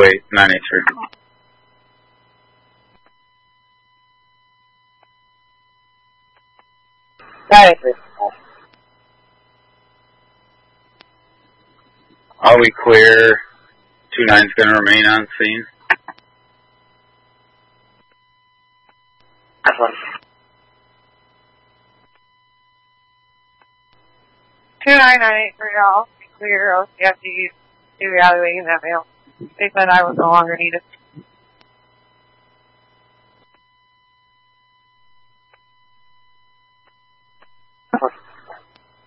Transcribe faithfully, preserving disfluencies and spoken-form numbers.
eight nine eight three. nine eight three. Are we clear? two nine's going to remain on scene. two nine nine eight three, all clear. O C F D evaluating that mail. They said I was no longer needed.